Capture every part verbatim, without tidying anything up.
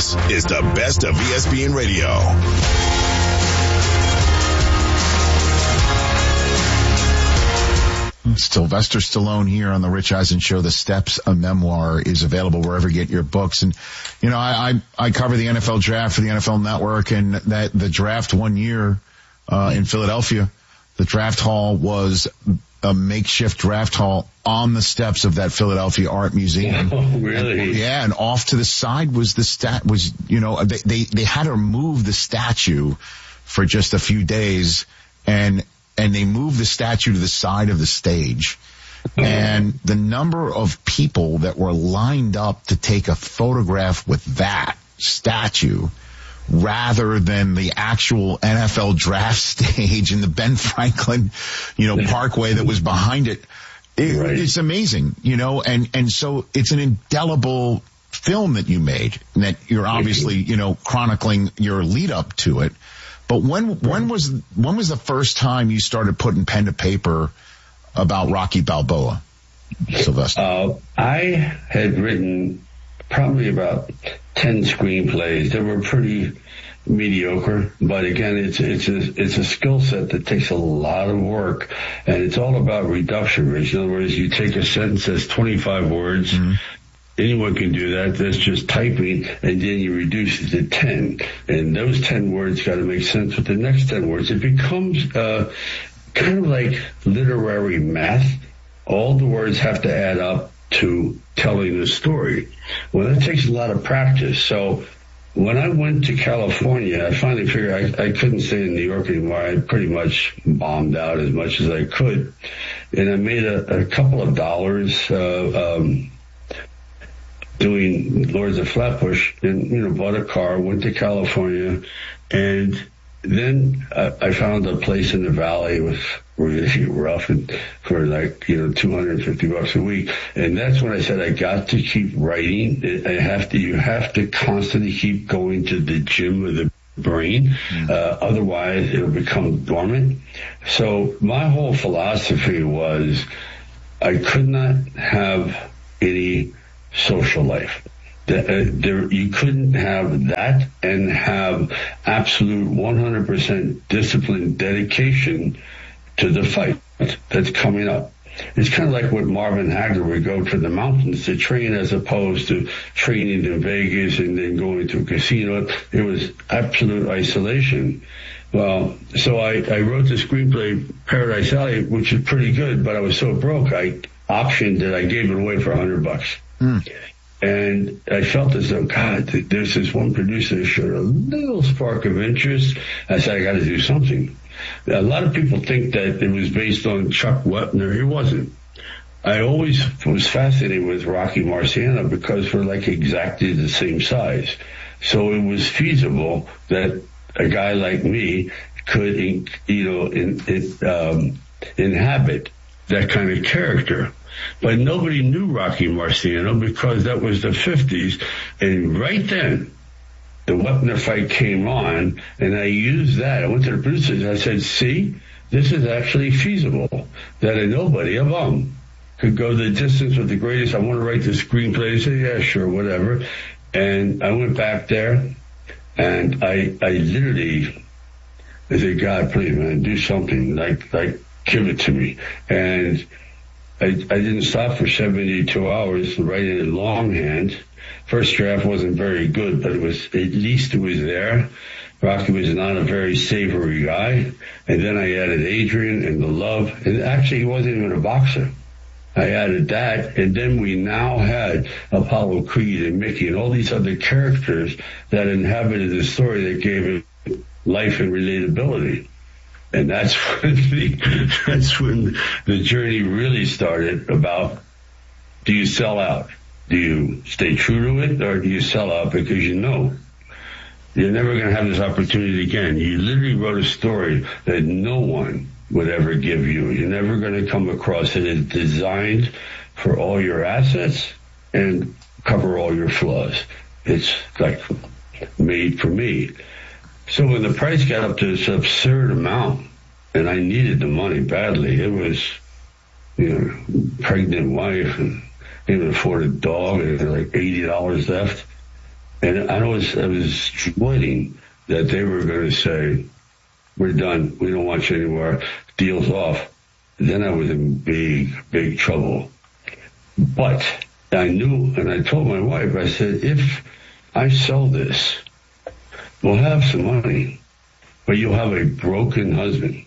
This is the best of E S P N Radio. Sylvester Stallone here on the Rich Eisen Show. The Steps, a memoir, is available wherever you get your books. And, you know, I, I, I cover the N F L draft for the N F L Network, and that the draft one year, uh, in Philadelphia, the draft hall was a makeshift draft hall on the steps of that Philadelphia Art Museum. Oh, really? And, yeah. And off to the side was the stat was, you know, they, they, they had to remove the statue for just a few days, and, and they moved the statue to the side of the stage. And the number of people that were lined up to take a photograph with that statue rather than the actual N F L draft stage and the Ben Franklin, you know, parkway that was behind it. it right. It's amazing, you know, and, and so it's an indelible film that you made, and that you're obviously, you know, chronicling your lead up to it. But when, when was, when was the first time you started putting pen to paper about Rocky Balboa, Sylvester? Uh, I had written probably about ten screenplays that were pretty mediocre, but again, it's, it's a, it's a skill set that takes a lot of work, and it's all about reduction, Rich. In other words, you take a sentence that's twenty-five words, mm-hmm. Anyone can do that. That's just typing, and then you reduce it to ten. And those ten words got to make sense with the next ten words. It becomes uh, kind of like literary math. All the words have to add up to telling the story. Well, that takes a lot of practice. So when I went to California, I finally figured I, I couldn't stay in New York anymore. I pretty much bombed out as much as I could. And I made a, a couple of dollars uh, um doing Lords of Flatbush, and, you know, bought a car, went to California, and then I, I found a place in the valley. It was really rough, and for like, you know, two hundred fifty bucks a week. And that's when I said, I got to keep writing. I have to, you have to constantly keep going to the gym of the brain. Uh, otherwise it'll become dormant. So my whole philosophy was I could not have any social life. There, you couldn't have that and have absolute one hundred percent discipline, dedication to the fight that's coming up. It's kind of like what Marvin Hagler would go to the mountains to train, as opposed to training in Vegas and then going to a casino. It was absolute isolation. Well, so I, I wrote the screenplay Paradise Alley, which is pretty good, but I was so broke, I optioned it. I gave it away for a hundred bucks. Mm. And I felt as though, God, there's this one producer that showed a little spark of interest. I said, I got to do something. A lot of people think that it was based on Chuck Wepner. It wasn't. I always was fascinated with Rocky Marciano because we're like exactly the same size. So it was feasible that a guy like me could, you know, in, in, um, inhabit that kind of character. But nobody knew Rocky Marciano because that was the fifties. And right then, the Wepner fight came on, and I used that. I went to the producers. I said, see, this is actually feasible, that a nobody, a bum, could go the distance with the greatest. I want to write the screenplay. They said, yeah, sure, whatever. And I went back there, and I I literally, I said, God, please, man, do something. Like, like give it to me. And I, I didn't stop for seventy-two hours writing in longhand. First draft wasn't very good, but it was, at least it was there. Rocky was not a very savory guy. And then I added Adrian and the love. And actually, he wasn't even a boxer. I added that. And then we now had Apollo Creed and Mickey and all these other characters that inhabited the story that gave it life and relatability. And that's when the, that's when the journey really started about, do you sell out? Do you stay true to it, or do you sell out because you know you're never going to have this opportunity again? You literally wrote a story that no one would ever give you. You're never going to come across it. It's designed for all your assets and cover all your flaws. It's like made for me. So when the price got up to this absurd amount, and I needed the money badly, it was, you know, pregnant wife and couldn't afford a dog and like eighty dollars left. And I was, I was dreading that they were going to say, we're done. We don't want you anymore. Deal's off. Then I was in big, big trouble. But I knew, and I told my wife, I said, if I sell this, we'll have some money, but you'll have a broken husband.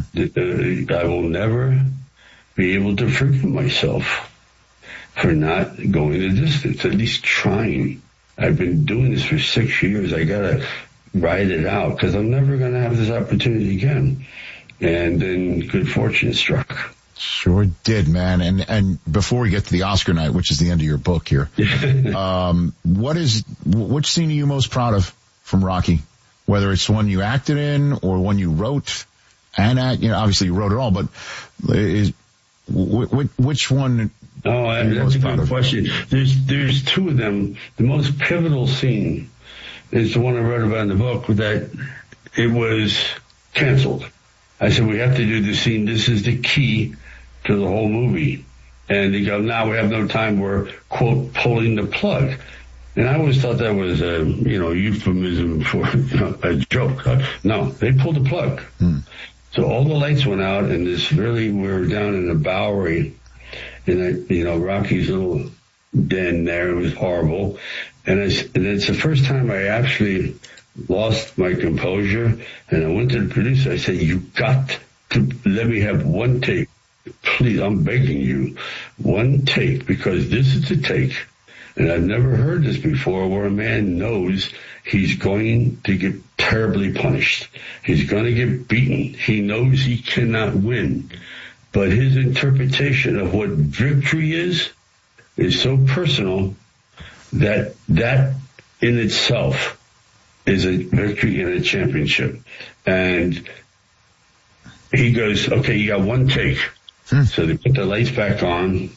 Mm. I will never be able to forgive myself for not going the distance, at least trying. I've been doing this for six years. I got to ride it out because I'm never going to have this opportunity again. And then good fortune struck. Sure did, man. And and before we get to the Oscar night, which is the end of your book here, um, what is which scene are you most proud of from Rocky? Whether it's one you acted in or one you wrote and act, you know, obviously you wrote it all, but is which, which one? Oh, I, that's a good question. There's there's two of them. The most pivotal scene is the one I wrote about in the book that it was canceled. I said, we have to do the scene. This is the key to the whole movie. And they go, now we have no time. We're, quote, pulling the plug. And I always thought that was a, you know, euphemism for you know, a joke. No, they pulled the plug. Hmm. So all the lights went out, and this really, we were down in the Bowery, in a, you know, Rocky's little den there. It was horrible. And, I, and it's the first time I actually lost my composure, and I went to the producer. I said, you got to let me have one take. Please, I'm begging you. One take, because this is the take. And I've never heard this before where a man knows he's going to get terribly punished. He's going to get beaten. He knows he cannot win. But his interpretation of what victory is is so personal that that in itself is a victory and a championship. And he goes, okay, you got one take. Hmm. So they put the lights back on,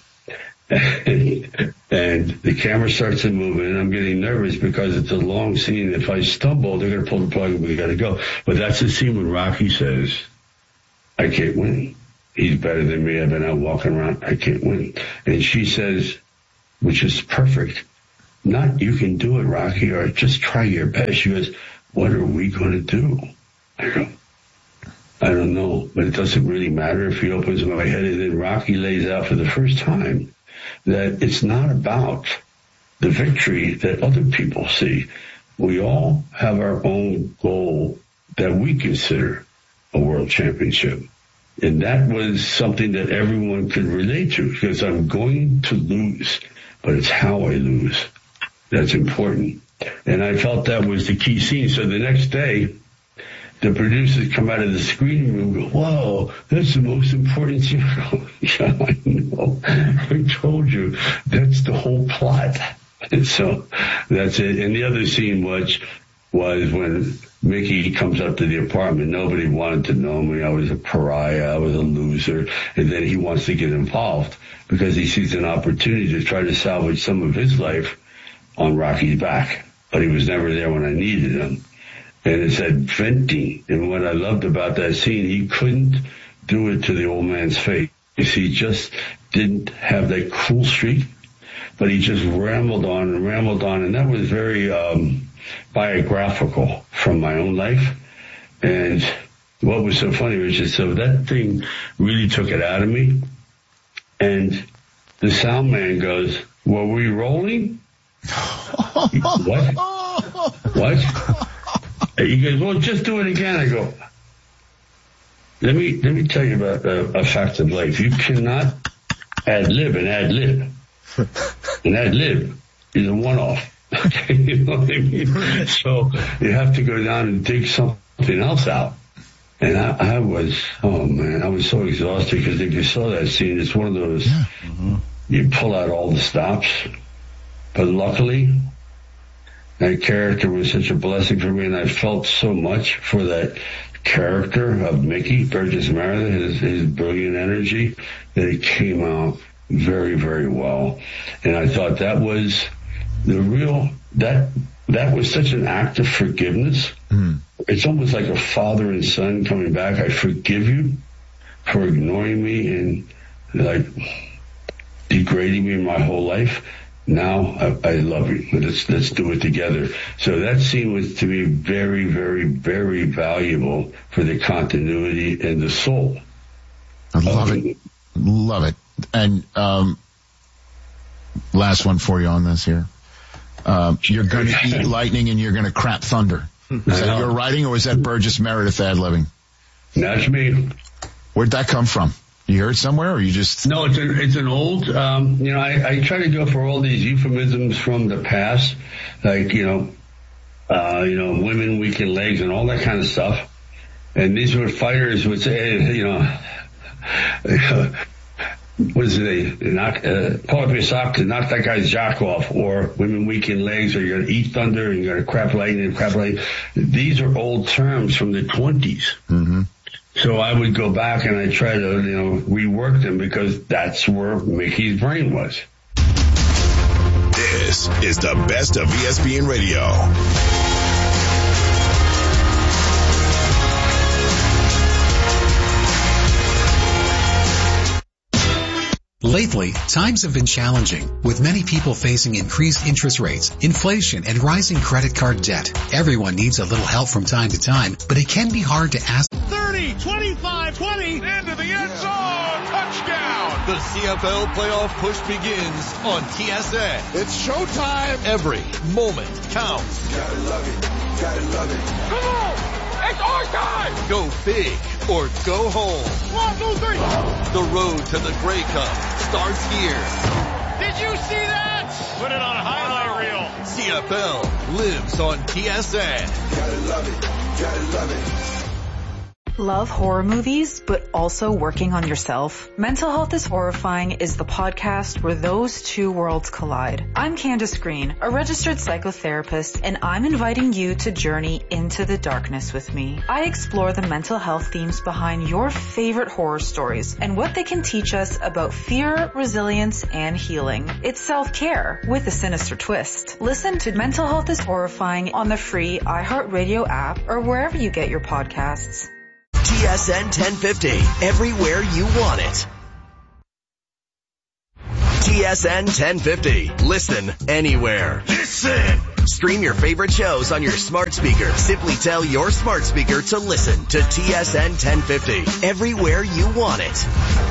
and, and the camera starts to move, and I'm getting nervous because it's a long scene. If I stumble, they're going to pull the plug and we got to go. But that's the scene when Rocky says, I can't win. He's better than me. I've been out walking around. I can't win. And she says, which is perfect, not you can do it, Rocky, or just try your best. She goes, what are we going to do? I go, I don't know, but it doesn't really matter if he opens my head. And then Rocky lays out for the first time that it's not about the victory that other people see. We all have our own goal that we consider a world championship. And that was something that everyone could relate to, because I'm going to lose, but it's how I lose that's important. And I felt that was the key scene. So the next day, the producers come out of the screening room and go, whoa, that's the most important scene. Yeah, I know. I told you. That's the whole plot. And so that's it. And the other scene was, was when Mickey comes up to the apartment. Nobody wanted to know me. I was a pariah. I was a loser. And then he wants to get involved because he sees an opportunity to try to salvage some of his life on Rocky's back. But he was never there when I needed him. And it said venting. And what I loved about that scene, he couldn't do it to the old man's face. He just didn't have that cool streak, but he just rambled on and rambled on. And that was very um, biographical from my own life. And what was so funny was just so that thing really took it out of me. And the sound man goes, were we rolling? What? What? He goes, well, just do it again. I go, let me, let me tell you about a, a fact of life. You cannot ad lib and ad lib. An ad lib is a one-off. Okay, you know what I mean? So you have to go down and dig something else out. And I, I was, oh man, I was so exhausted because if you saw that scene, it's one of those, yeah. Mm-hmm. You pull out all the stops. But luckily, that character was such a blessing for me, and I felt so much for that character of Mickey, Burgess Meredith, his, his brilliant energy, that it came out very, very well. And I thought that was the real, that that was such an act of forgiveness. Mm. It's almost like a father and son coming back. I forgive you for ignoring me and like degrading me my whole life. now I, I love you. Let's let's do it together. So that scene was to me very, very, very valuable for the continuity and the soul. I love it. Love it. And um, last one for you on this here. Um, you're going to eat lightning and you're going to crap thunder. Is that your writing, or is that Burgess Meredith ad-libbing? That's me. Where'd that come from? You heard somewhere, or you just... No, it's, a, it's an old, um, you know, I, I try to go for all these euphemisms from the past, like, you know, uh, you know, women, weakened legs and all that kind of stuff. And these were fighters would say, you know, what is it, they knock, uh, pull up your sock to knock that guy's jock off, or women weakened legs, or you're going to eat thunder, and you're going to crap lightning and crap lightning. These are old terms from the twenties. Mm-hmm. So I would go back and I try to, you know, rework them, because that's where Mickey's brain was. This is the best of E S P N Radio. Lately, times have been challenging, with many people facing increased interest rates, inflation, and rising credit card debt. Everyone needs a little help from time to time, but it can be hard to ask. thirty, twenty-five, twenty, into the end zone, touchdown! The C F L playoff push begins on T S N. It's showtime! Every moment counts. Gotta love it, gotta love it. Come on! It's our time! Go big or go home. One, two, three. The road to the Grey Cup starts here. Did you see that? Put it on a highlight reel. C F L lives on T S N. Gotta love it, gotta love it. Love horror movies, but also working on yourself? Mental Health is Horrifying is the podcast where those two worlds collide. I'm Candace Green, a registered psychotherapist, and I'm inviting you to journey into the darkness with me. I explore the mental health themes behind your favorite horror stories and what they can teach us about fear, resilience, and healing. It's self-care with a sinister twist. Listen to Mental Health is Horrifying on the free iHeartRadio app or wherever you get your podcasts. T S N ten fifty, everywhere you want it. T S N ten fifty, listen anywhere. Listen! Stream your favorite shows on your smart speaker. Simply tell your smart speaker to listen to T S N ten fifty, everywhere you want it.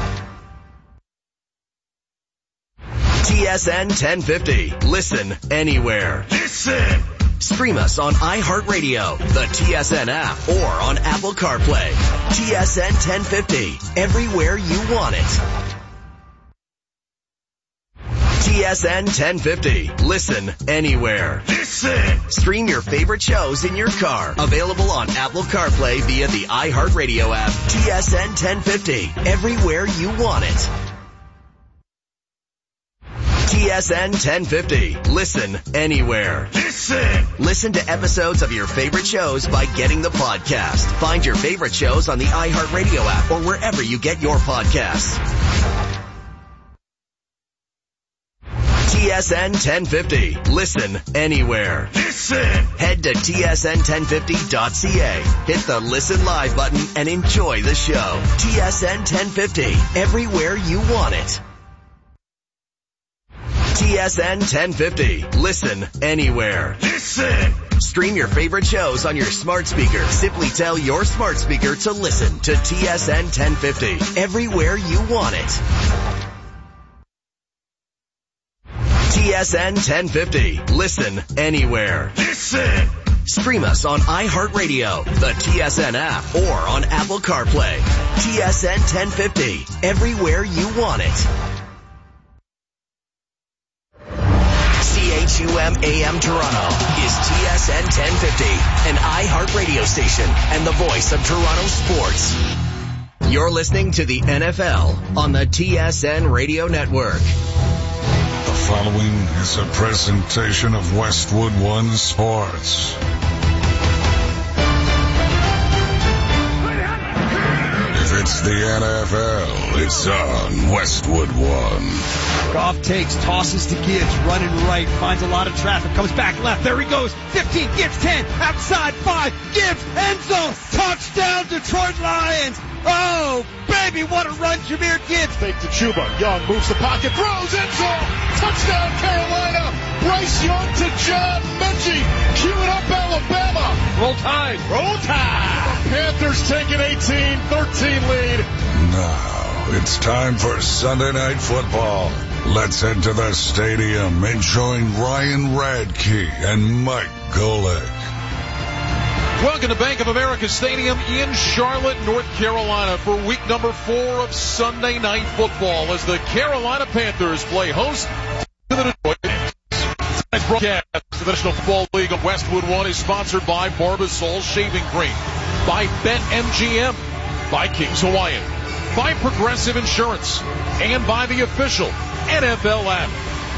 T S N ten fifty, listen anywhere. Listen! Stream us on iHeartRadio, the T S N app, or on Apple CarPlay. T S N ten fifty, everywhere you want it. T S N ten fifty, listen anywhere. Listen! Stream your favorite shows in your car. Available on Apple CarPlay via the iHeartRadio app. T S N ten fifty, everywhere you want it. T S N ten fifty, listen anywhere. Listen! Listen to episodes of your favorite shows by getting the podcast. Find your favorite shows on the iHeartRadio app or wherever you get your podcasts. T S N ten fifty, listen anywhere. Listen! Head to T S N ten fifty dot C A. Hit the listen live button and enjoy the show. T S N ten fifty, everywhere you want it. T S N ten fifty, listen anywhere. Listen! Stream your favorite shows on your smart speaker. Simply tell your smart speaker to listen to T S N ten fifty, everywhere you want it. T S N ten fifty, listen anywhere. Listen! Stream us on iHeartRadio, the T S N app, or on Apple CarPlay. T S N ten fifty, everywhere you want it. C H U M A M Toronto is T S N ten fifty, an iHeartRadio station and the voice of Toronto sports. You're listening to the N F L on the T S N Radio Network. The following is a presentation of Westwood One Sports. If it's the N F L, it's on Westwood One. Goff takes, tosses to Gibbs, running right, finds a lot of traffic, comes back left, there he goes, fifteen, Gibbs ten, outside five, Gibbs, end zone, touchdown Detroit Lions, Oh, baby, what a run Jahmyr Gibbs. Fake to Chuba. Young moves the pocket, throws end zone. Touchdown Carolina. Bryce Young to John Mechie. Cue it up Alabama. Roll Tide. Roll Tide. Panthers take an eighteen thirteen lead. Now it's time for Sunday Night Football. Let's head to the stadium and join Ryan Radke and Mike Golick. Welcome to Bank of America Stadium in Charlotte, North Carolina for week number four of Sunday Night Football as the Carolina Panthers play host to the Detroit Lions. Tonight's broadcast of the National Football League of Westwood One is sponsored by Barbasol Shaving Cream, by BetMGM, by Kings Hawaiian, by Progressive Insurance, and by the official N F L app.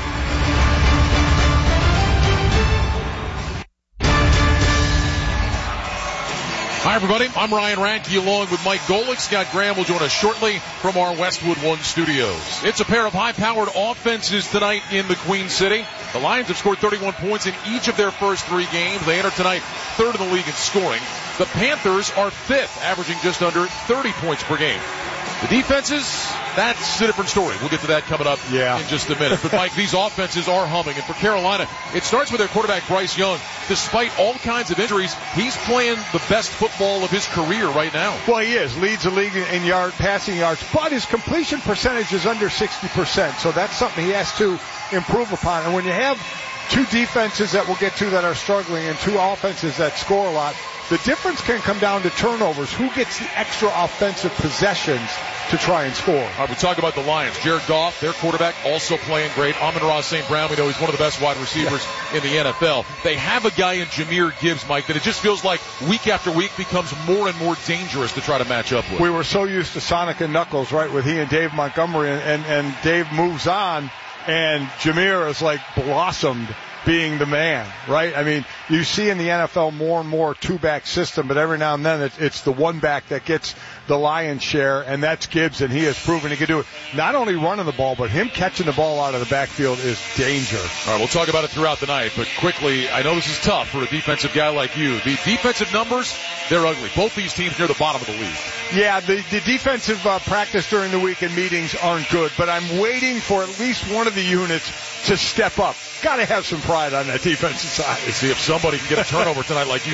Hi, everybody. I'm Ryan Radke along with Mike Golick. Scott Graham will join us shortly from our Westwood One studios. It's a pair of high-powered offenses tonight in the Queen City. The Lions have scored thirty-one points in each of their first three games. They enter tonight third in the league in scoring. The Panthers are fifth, averaging just under thirty points per game. The defenses, that's a different story. We'll get to that coming up yeah. in just a minute. But, Mike, these offenses are humming. And for Carolina, it starts with their quarterback, Bryce Young. Despite all kinds of injuries, he's playing the best football of his career right now. Well, he is. Leads the league in yard passing yards. But his completion percentage is under sixty percent. So that's something he has to improve upon. And when you have two defenses that we'll get to that are struggling and two offenses that score a lot, the difference can come down to turnovers. Who gets the extra offensive possessions to try and score? All right, we talk about the Lions. Jared Goff, their quarterback, also playing great. Amon-Ra Saint Brown, we know he's one of the best wide receivers yeah. in the N F L. They have a guy in Jahmyr Gibbs, Mike, that it just feels like week after week becomes more and more dangerous to try to match up with. We were so used to Sonic and Knuckles, right, with he and Dave Montgomery, and, and, and Dave moves on, and Jahmyr is like blossomed being the man, right? I mean, you see in the N F L more and more two-back system, but every now and then it's, it's the one back that gets the lion's share, and that's Gibbs, and he has proven he can do it. Not only running the ball, but him catching the ball out of the backfield is danger. All right, we'll talk about it throughout the night, but quickly, I know this is tough for a defensive guy like you. The defensive numbers, they're ugly. Both these teams near the bottom of the league. Yeah, the, the defensive uh, practice during the week and meetings aren't good, but I'm waiting for at least one of the units to step up. Got to have some pride on that defensive side. Let's see if somebody can get a turnover tonight like you